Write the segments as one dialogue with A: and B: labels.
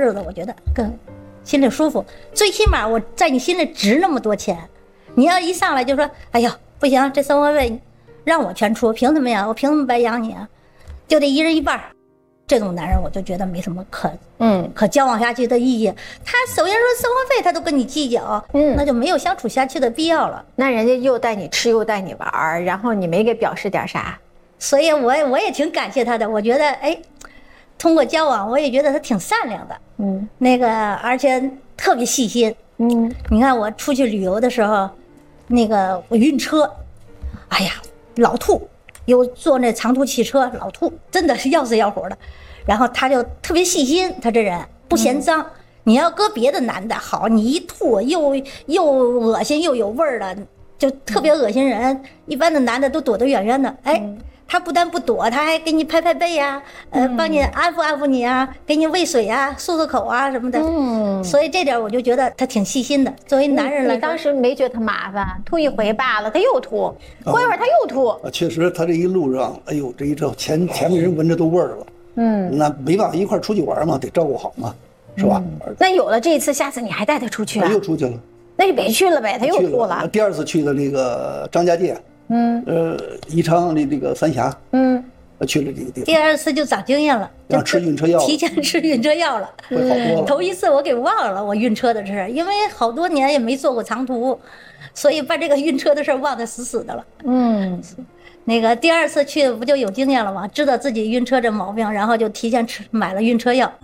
A: 日子，我觉得更心里舒服。最起码我在你心里值那么多钱，你要一上来就说，哎呀，不行，这生活费让我全出，凭什么呀？我凭什么白养你啊？就得一人一半。这种男人我就觉得没什么可交往下去的意义。他首先说生活费他都跟你计较，那就没有相处下去的必要了。
B: 那人家又带你吃又带你玩，然后你没给表示点啥？
A: 所以我也挺感谢他的。我觉得通过交往我也觉得他挺善良的，那个而且特别细心。你看我出去旅游的时候，那个我晕车，哎呀老吐，又坐那长途汽车老吐，真的是要死要活的。然后他就特别细心，他这人不嫌脏。你要搁别的男的好，你一吐又恶心又有味儿的，就特别恶心人。一般的男的都躲得远远的，他不但不躲，他还给你拍拍背呀，帮你安抚安抚你啊，给你喂水啊，漱漱口啊什么的。所以这点我就觉得他挺细心的。作为男人来说，
B: 你当时没觉得他麻烦？吐一回罢了，他又吐，过一会儿他又吐。
C: 确实，他这一路上，哎呦，这前面人闻着都味儿了。那没办法，一块出去玩嘛，得照顾好嘛，是吧？
B: 那有了这一次，下次你还带他出去啊？
C: 又出去了，
B: 那就别去了呗，他又吐了。
C: 第二次去的那个张家界，宜昌的这个三峡，去了这个地方。
A: 第二次就长经验了，
C: 就吃晕车药，
A: 提前吃晕车药了。
C: 会好多了。
A: 头一次我给忘了我晕车的事，因为好多年也没坐过长途，所以把这个晕车的事忘得死死的了。那个第二次去不就有经验了吗？知道自己晕车这毛病，然后就提前买了晕车药。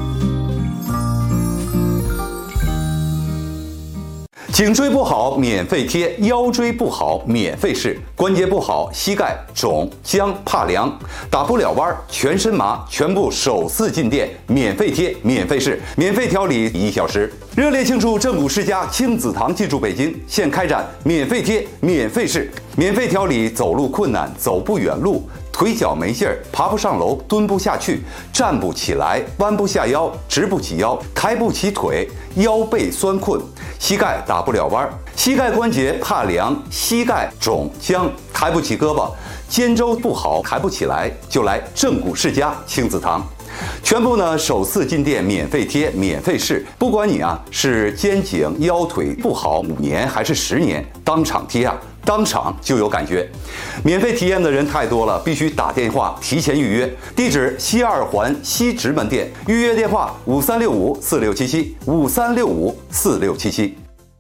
D: 颈椎不好免费贴，腰椎不好免费试，关节不好膝盖肿僵怕凉打不了弯全身麻，全部首次进店免费贴免费试，免费调理1小时。热烈庆祝正骨世家亲子堂进驻北京，现开展免费贴免费试，免费调理走路困难走不远路，腿脚没劲儿，爬不上楼，蹲不下去，站不起来，弯不下腰，直不起腰，抬不起腿，腰背酸困，膝盖打不了弯，膝盖关节怕凉，膝盖肿僵，抬不起胳膊，肩周不好，抬不起来，就来正骨世家亲子堂。全部呢首次进店免费贴免费试，不管你是肩颈腰腿不好5年还是10年，当场贴当场就有感觉。免费体验的人太多了，必须打电话提前预约。地址西二环西直门店，预约电话5365467753654677。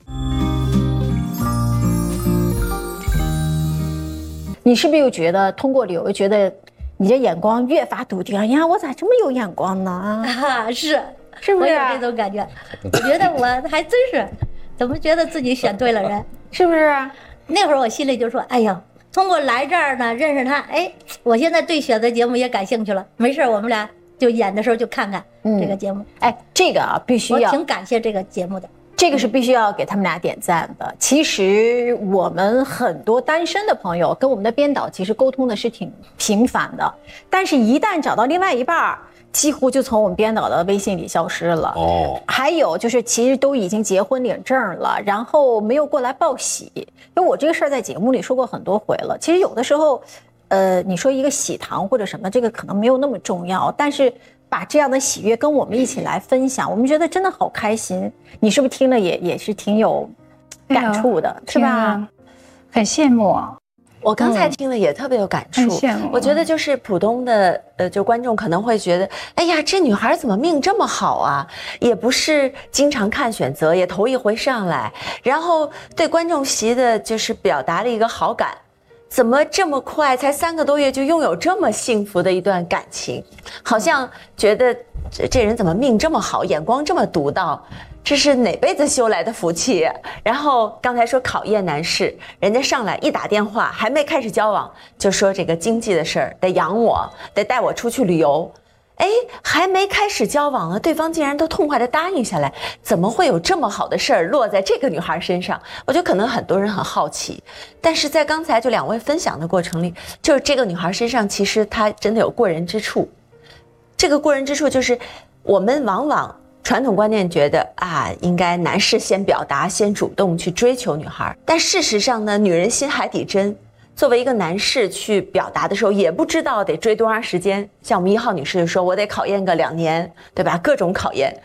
B: 你是不是又觉得通过旅游觉得你这眼光越发笃定？哎呀，我咋这么有眼光呢？
A: 是
B: 不是？
A: 我有这种感觉。我觉得我还真是，怎么觉得自己选对了人？
B: 是不是？
A: 那会儿我心里就说，哎呀，通过来这儿呢认识他，我现在对选择节目也感兴趣了。没事，我们俩就演的时候就看看这个节目。
B: 这个必须要，
A: 我挺感谢这个节目的。
B: 这个是必须要给他们俩点赞的。其实我们很多单身的朋友跟我们的编导其实沟通的是挺频繁的，但是一旦找到另外一半，几乎就从我们编导的微信里消失了。还有就是其实都已经结婚领证了，然后没有过来报喜。因为我这个事儿在节目里说过很多回了。其实有的时候，你说一个喜糖或者什么，这个可能没有那么重要，但是把这样的喜悦跟我们一起来分享，我们觉得真的好开心。你是不是听了也是挺有感触的，是吧？
E: 很羡慕。
F: 我刚才听了也特别有感触，我觉得就是普通的就观众可能会觉得，哎呀，这女孩怎么命这么好啊？也不是经常看选择，也头一回上来，然后对观众席的就是表达了一个好感。怎么这么快才3个多月就拥有这么幸福的一段感情？好像觉得这人怎么命这么好，眼光这么独到，这是哪辈子修来的福气？然后刚才说考验男士，人家上来一打电话，还没开始交往就说这个经济的事儿，得养我，得带我出去旅游。还没开始交往呢，对方竟然都痛快地答应下来，怎么会有这么好的事儿落在这个女孩身上？我觉得可能很多人很好奇，但是在刚才就2位分享的过程里，就是这个女孩身上其实她真的有过人之处。这个过人之处就是我们往往传统观念觉得应该男士先表达，先主动去追求女孩，但事实上呢，女人心海底针。作为一个男士去表达的时候，也不知道得追多长时间。像我们1号女士说，我得考验个2年，对吧？各种考验。